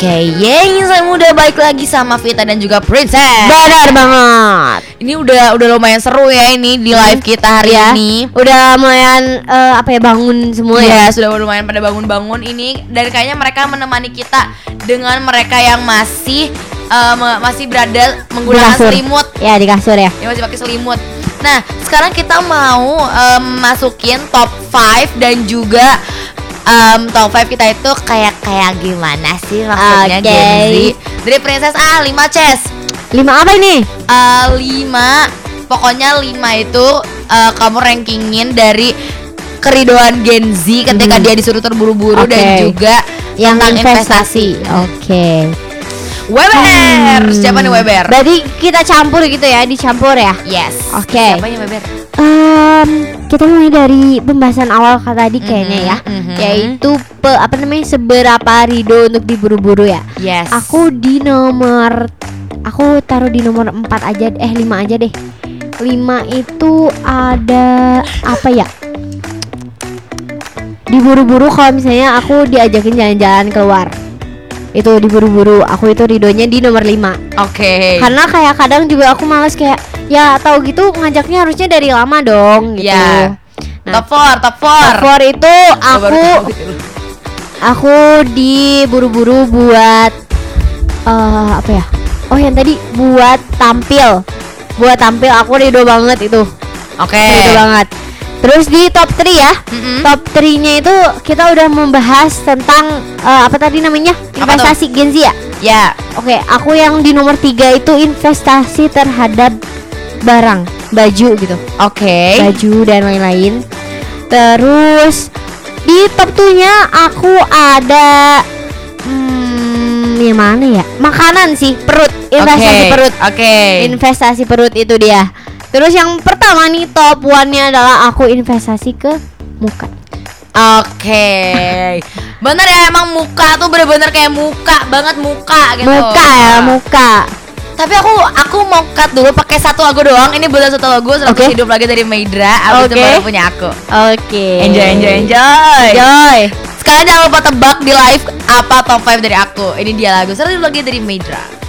Oke, yeay, saya muda balik lagi sama Vita dan juga Princess. Benar banget. Ini udah lumayan seru ya ini di live kita hari ini. Udah lumayan bangun semua ya. Sudah lumayan pada bangun-bangun ini, dan kayaknya mereka menemani kita dengan mereka yang masih berada menggunakan selimut. Ya, di kasur ya. Ya, masih pakai selimut. Nah, sekarang kita mau masukin top 5 dan juga top 5 kita itu kayak gimana sih maksudnya Gen Z. Dari Princess 5 Ces. 5 apa ini? 5. Pokoknya 5 itu kamu rankingin dari keridoan Gen Z ketika dia disuruh terburu-buru dan juga yang tentang investasi. Weber. Siapa nih Weber? Berarti kita campur gitu ya, dicampur ya? Yes. Siapa nih Weber? Kita mulai dari pembahasan awal tadi kayaknya ya, yaitu seberapa ridho untuk diburu-buru ya. Yes. Aku taruh di nomor 4 aja, 5 aja deh. 5 itu ada apa ya? Diburu-buru kalau misalnya aku diajakin jalan-jalan keluar. Itu diburu-buru, aku itu ridhonya di nomor 5. Karena kayak kadang juga aku males kayak ya tahu gitu ngajaknya harusnya dari lama dong gitu. Yeah. Nah, top 4 itu aku diburu-buru buat yang tadi buat tampil. Aku ridho banget itu. Ridho banget. Terus di top 3 ya. Top 3-nya itu kita udah membahas tentang investasi Gen Z ya? Ya. Aku yang di nomor 3 itu investasi terhadap barang, baju gitu. Baju dan lain-lain. Terus di top 2-nya aku ada yang mana ya? Makanan sih, perut. Investasi perut. Investasi perut itu dia. Terus yang pertama nih top 1-nya adalah aku investasi ke muka. Bener ya, emang muka tuh bener-bener kayak muka banget, muka gitu. Muka. Tapi aku mau cut dulu pakai satu lagu doang. Ini belum satu lagu, Selalu Hidup Lagi dari Maidra. Abis itu baru punya aku. Enjoy. Sekarang jangan lupa tebak di live apa top 5 dari aku. Ini dia lagu Selalu Hidup Lagi dari Maidra.